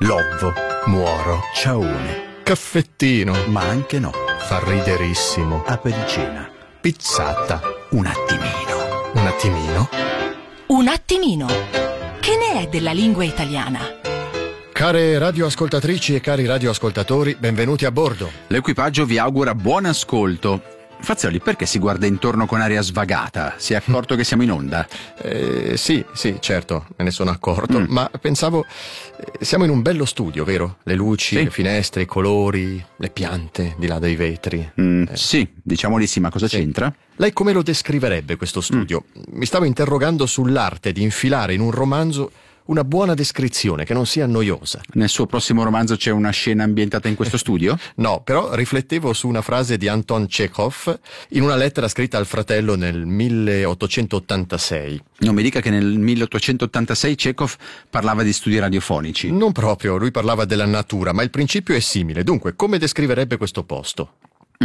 Lovvo, muoro, ciaone, caffettino, ma anche no, fa riderissimo, apericena, pizzata, un attimino. un attimino. Un attimino. Che ne è della lingua italiana? Care radioascoltatrici e cari radioascoltatori, benvenuti a bordo. L'equipaggio vi augura buon ascolto. Fazioli, perché si guarda intorno con aria svagata? Si è accorto che siamo in onda? Sì, certo, me ne sono accorto, ma pensavo, siamo in un bello studio, vero? Le luci, Sì. le finestre, i colori, le piante di là dai vetri. Sì, diciamo di sì, ma cosa Sì. c'entra? Lei come lo descriverebbe questo studio? Mi stavo interrogando sull'arte di infilare in un romanzo una buona descrizione che non sia noiosa. Nel suo prossimo romanzo c'è una scena ambientata in questo studio? No, però riflettevo su una frase di Anton Chekhov in una lettera scritta al fratello nel 1886. Non mi dica che nel 1886 Chekhov parlava di studi radiofonici. Non proprio, lui parlava della natura, ma il principio è simile. Dunque, come descriverebbe questo posto?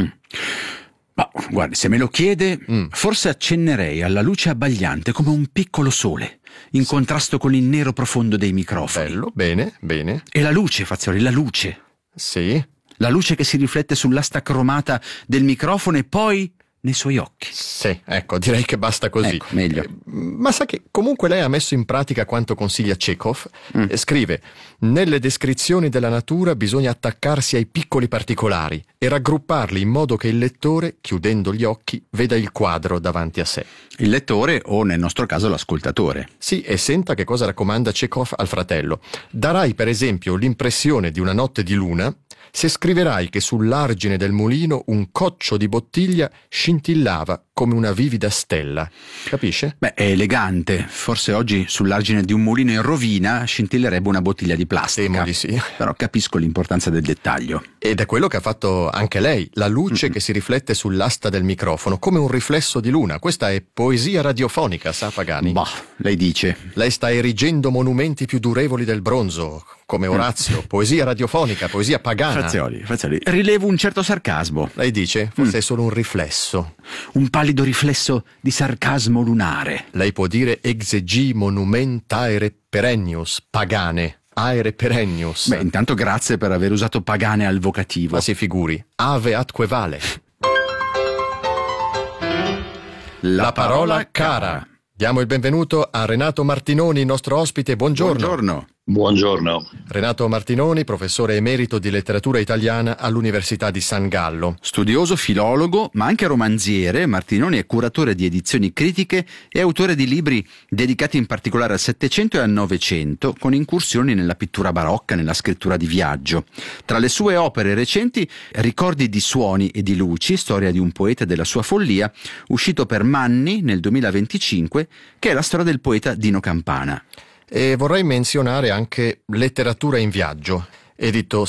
Ma guardi, se me lo chiede, forse accennerei alla luce abbagliante come un piccolo sole, in contrasto con il nero profondo dei microfoni. Bello, bene. E la luce, Fazioli, la luce. Sì, La luce che si riflette sull'asta cromata del microfono e poi nei suoi occhi. sì, ecco, direi che basta così. Ecco, meglio. Ma sa che comunque lei ha messo in pratica quanto consiglia Chekhov? Scrive: nelle descrizioni della natura bisogna attaccarsi ai piccoli particolari e raggrupparli in modo che il lettore, chiudendo gli occhi, veda il quadro davanti a sé. Il lettore o nel nostro caso l'ascoltatore. Sì, e senta che cosa raccomanda Chekhov al fratello. Darai per esempio l'impressione di una notte di luna se scriverai che sull'argine del mulino un coccio di bottiglia scintillava come una vivida stella. Capisce? Beh, è elegante. Forse oggi sull'argine di un mulino in rovina scintillerebbe una bottiglia di plastica. Temo di sì. Però capisco l'importanza del dettaglio. Ed è quello che ha fatto anche lei, la luce che si riflette sull'asta del microfono, come un riflesso di luna. Questa è poesia radiofonica, sa Pagani? Bah, lei dice. Lei sta erigendo monumenti più durevoli del bronzo, come Orazio. Poesia radiofonica, poesia pagana. Fazioli, rilevo un certo sarcasmo. Lei dice? Forse è solo un riflesso. Un pallido riflesso di sarcasmo lunare. Lei può dire exegi monument aere perennius, pagane, aere perennius. Beh, intanto grazie per aver usato pagane al vocativo. Ma si figuri, ave atque vale. La parola cara. Diamo il benvenuto a Renato Martinoni, nostro ospite. Buongiorno. Buongiorno. Renato Martinoni, professore emerito di letteratura italiana all'Università di San Gallo. Studioso, filologo, ma anche romanziere, Martinoni è curatore di edizioni critiche e autore di libri dedicati in particolare al Settecento e al Novecento, con incursioni nella pittura barocca, nella scrittura di viaggio. Tra le sue opere recenti, Ricordi di suoni e di luci, storia di un poeta e della sua follia, uscito per Manni nel 2025, che è la storia del poeta Dino Campana. E vorrei menzionare anche Letteratura in viaggio, edito